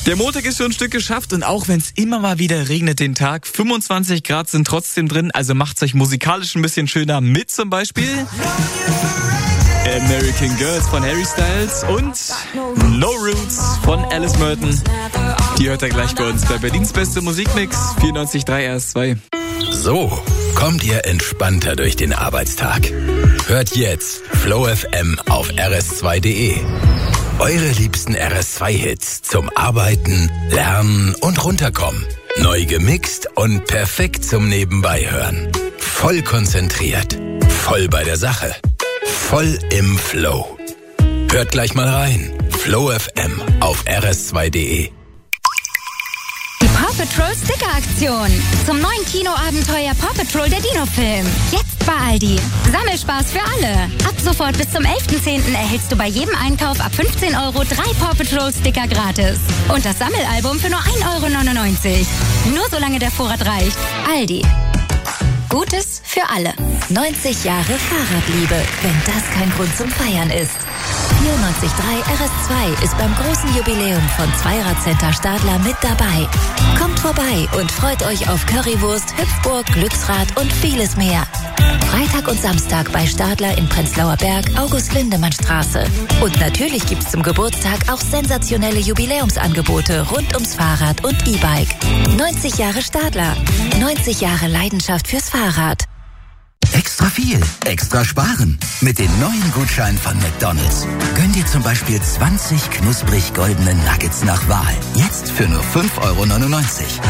Der Montag ist schon ein Stück geschafft und auch wenn es immer mal wieder regnet den Tag, 25 Grad sind trotzdem drin, also macht's euch musikalisch ein bisschen schöner mit zum Beispiel American Girls von Harry Styles und No Roots von Alice Merton. Die hört ihr gleich bei uns bei Berlins beste Musikmix, 94.3 RS2. So kommt ihr entspannter durch den Arbeitstag. Hört jetzt Flow FM auf rs2.de. Eure liebsten RS2-Hits zum Arbeiten, Lernen und Runterkommen. Neu gemixt und perfekt zum Nebenbeihören. Voll konzentriert, voll bei der Sache, voll im Flow. Hört gleich mal rein. Flow FM auf rs2.de. Die Paw Patrol Sticker-Aktion. Zum neuen Kinoabenteuer Paw Patrol der Dino-Film. Jetzt bei Aldi. Sammelspaß für alle. Ab sofort bis zum 11.10. erhältst du bei jedem Einkauf ab 15 € 3 Paw Patrol Sticker gratis. Und das Sammelalbum für nur 1,99 €. Nur solange der Vorrat reicht. Aldi. Gutes für alle. 90 Jahre Fahrradliebe, wenn das kein Grund zum Feiern ist. 94.3 RS2 ist beim großen Jubiläum von Zweiradcenter Stadler mit dabei. Kommt vorbei und freut euch auf Currywurst, Hüpfburg, Glücksrad und vieles mehr. Freitag und Samstag bei Stadler in Prenzlauer Berg, August-Lindemann-Straße. Und natürlich gibt's zum Geburtstag auch sensationelle Jubiläumsangebote rund ums Fahrrad und E-Bike. 90 Jahre Stadler, 90 Jahre Leidenschaft fürs Fahrrad. Extra viel, extra sparen. Mit den neuen Gutscheinen von McDonald's. Gönn dir zum Beispiel 20 knusprig goldene Nuggets nach Wahl. Jetzt für nur 5,99 €.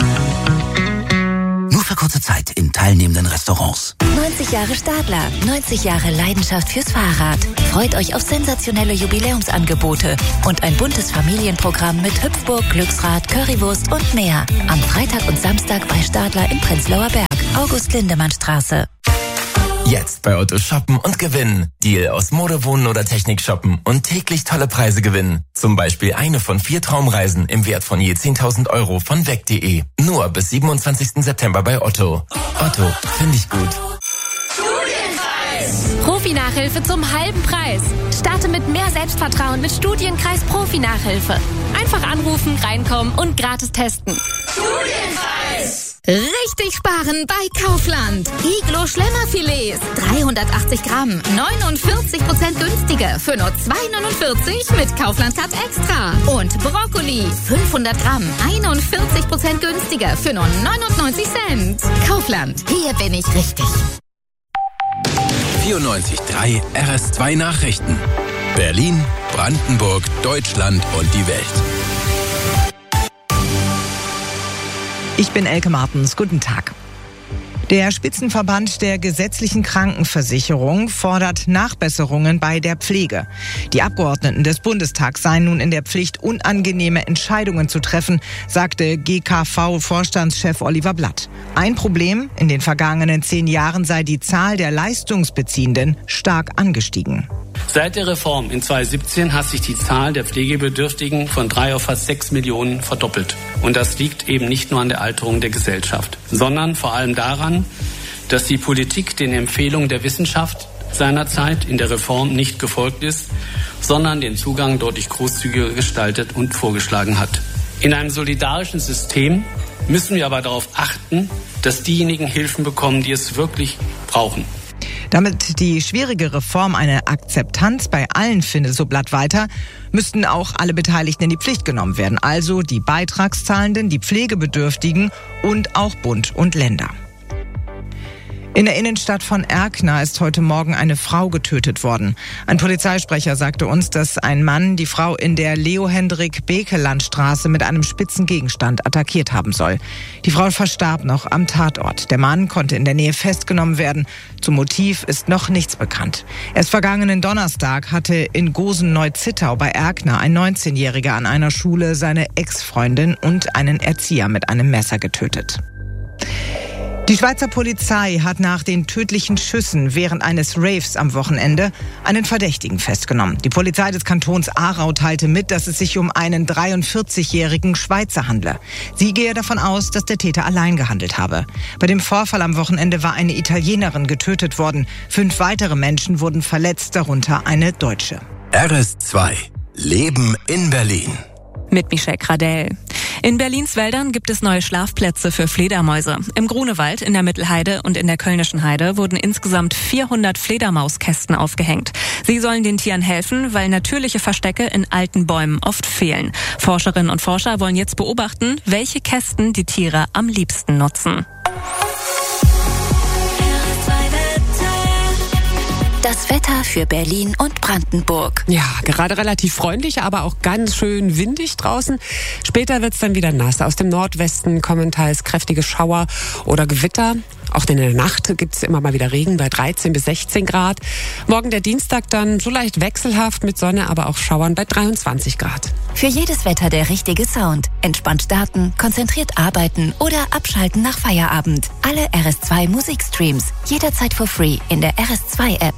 Nur für kurze Zeit in teilnehmenden Restaurants. 90 Jahre Stadler, 90 Jahre Leidenschaft fürs Fahrrad. Freut euch auf sensationelle Jubiläumsangebote und ein buntes Familienprogramm mit Hüpfburg, Glücksrad, Currywurst und mehr. Am Freitag und Samstag bei Stadler in Prenzlauer Berg, August-Lindemann-Straße. Jetzt bei Otto shoppen und gewinnen. Deal aus Mode, Wohnen oder Technik shoppen und täglich tolle Preise gewinnen. Zum Beispiel eine von 4 Traumreisen im Wert von je 10.000 € von weg.de. Nur bis 27. September bei Otto. Otto, finde ich gut. Profi-Nachhilfe zum halben Preis. Starte mit mehr Selbstvertrauen mit Studienkreis Profi-Nachhilfe. Einfach anrufen, reinkommen und gratis testen. Studienkreis! Richtig sparen bei Kaufland. Iglo Schlemmerfilets. 380 Gramm. 49% günstiger. Für nur 2,49 € mit Kaufland Cut Extra. Und Brokkoli. 500 Gramm. 41% günstiger. Für nur 99 Cent. Kaufland. Hier bin ich richtig. 94.3 RS2 Nachrichten. Berlin, Brandenburg, Deutschland und die Welt. Ich bin Elke Martens. Guten Tag. Der Spitzenverband der gesetzlichen Krankenversicherung fordert Nachbesserungen bei der Pflege. Die Abgeordneten des Bundestags seien nun in der Pflicht, unangenehme Entscheidungen zu treffen, sagte GKV-Vorstandschef Oliver Blatt. Ein Problem: in den vergangenen 10 Jahren sei die Zahl der Leistungsbeziehenden stark angestiegen. Seit der Reform in 2017 hat sich die Zahl der Pflegebedürftigen von 3 auf fast 6 Millionen verdoppelt. Und das liegt eben nicht nur an der Alterung der Gesellschaft, sondern vor allem daran, dass die Politik den Empfehlungen der Wissenschaft seinerzeit in der Reform nicht gefolgt ist, sondern den Zugang deutlich großzügiger gestaltet und vorgeschlagen hat. In einem solidarischen System müssen wir aber darauf achten, dass diejenigen Hilfen bekommen, die es wirklich brauchen. Damit die schwierige Reform eine Akzeptanz bei allen findet, so Blatt weiter, müssten auch alle Beteiligten in die Pflicht genommen werden. Also die Beitragszahlenden, die Pflegebedürftigen und auch Bund und Länder. In der Innenstadt von Erkner ist heute Morgen eine Frau getötet worden. Ein Polizeisprecher sagte uns, dass ein Mann die Frau in der Leo-Hendrik-Bekeland-Straße mit einem spitzen Gegenstand attackiert haben soll. Die Frau verstarb noch am Tatort. Der Mann konnte in der Nähe festgenommen werden. Zum Motiv ist noch nichts bekannt. Erst vergangenen Donnerstag hatte in Gosen-Neu-Zittau bei Erkner ein 19-Jähriger an einer Schule seine Ex-Freundin und einen Erzieher mit einem Messer getötet. Die Schweizer Polizei hat nach den tödlichen Schüssen während eines Raves am Wochenende einen Verdächtigen festgenommen. Die Polizei des Kantons Aarau teilte mit, dass es sich um einen 43-jährigen Schweizer handle. Sie gehe davon aus, dass der Täter allein gehandelt habe. Bei dem Vorfall am Wochenende war eine Italienerin getötet worden. 5 weitere Menschen wurden verletzt, darunter eine Deutsche. RS2 Leben in Berlin. Mit Michelle Gradell. In Berlins Wäldern gibt es neue Schlafplätze für Fledermäuse. Im Grunewald, in der Mittelheide und in der Kölnischen Heide wurden insgesamt 400 Fledermauskästen aufgehängt. Sie sollen den Tieren helfen, weil natürliche Verstecke in alten Bäumen oft fehlen. Forscherinnen und Forscher wollen jetzt beobachten, welche Kästen die Tiere am liebsten nutzen. Das Wetter für Berlin und Brandenburg. Ja, gerade relativ freundlich, aber auch ganz schön windig draußen. Später wird's dann wieder nass. Aus dem Nordwesten kommen teils kräftige Schauer oder Gewitter. Auch in der Nacht gibt's immer mal wieder Regen bei 13 bis 16 Grad. Morgen der Dienstag dann so leicht wechselhaft mit Sonne, aber auch Schauern bei 23 Grad. Für jedes Wetter der richtige Sound. Entspannt starten, konzentriert arbeiten oder abschalten nach Feierabend. Alle RS2 Musikstreams. Jederzeit for free in der RS2 App.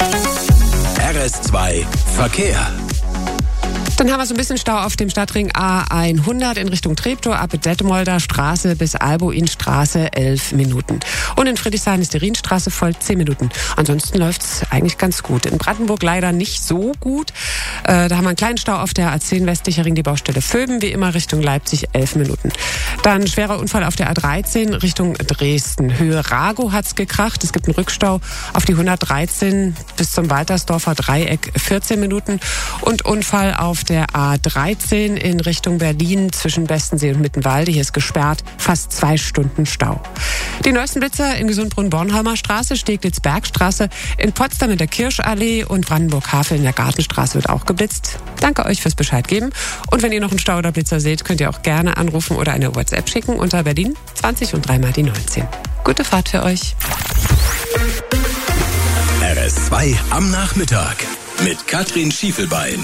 RS2 Verkehr. Dann haben wir so ein bisschen Stau auf dem Stadtring A100 in Richtung Treptow, ab Detmolder Straße bis Albuinstraße 11 Minuten. Und in Friedrichshain ist die Rienstraße voll 10 Minuten. Ansonsten läuft's eigentlich ganz gut. In Brandenburg leider nicht so gut. Da haben wir einen kleinen Stau auf der A10 westlicher Ring, die Baustelle Vöben, wie immer Richtung Leipzig 11 Minuten. Dann schwerer Unfall auf der A13 Richtung Dresden. Höhe Rago hat's gekracht. Es gibt einen Rückstau auf die 113 bis zum Waltersdorfer Dreieck 14 Minuten. Und Unfall auf der A13 in Richtung Berlin zwischen Bestensee und Mittenwalde. Hier ist gesperrt, fast 2 Stunden Stau. Die neuesten Blitzer in Gesundbrunn-Bornholmer Straße, Steglitz-Bergstraße, in Potsdam in der Kirschallee und Brandenburg-Havel in der Gartenstraße wird auch geblitzt. Danke euch fürs Bescheid geben. Und wenn ihr noch einen Stau oder Blitzer seht, könnt ihr auch gerne anrufen oder eine WhatsApp schicken unter Berlin 20 und 3 mal die 19. Gute Fahrt für euch. RS2 am Nachmittag mit Katrin Schiefelbein.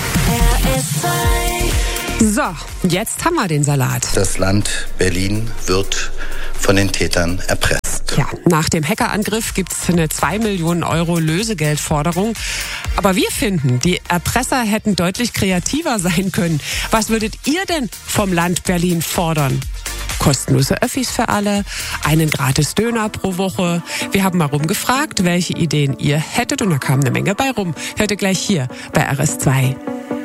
So, jetzt haben wir den Salat. Das Land Berlin wird von den Tätern erpresst. Ja, nach dem Hackerangriff gibt's eine 2 Millionen Euro Lösegeldforderung. Aber wir finden, die Erpresser hätten deutlich kreativer sein können. Was würdet ihr denn vom Land Berlin fordern? Kostenlose Öffis für alle, einen gratis Döner pro Woche. Wir haben mal rumgefragt, welche Ideen ihr hättet und da kam eine Menge bei rum. Hört ihr gleich hier bei RS2.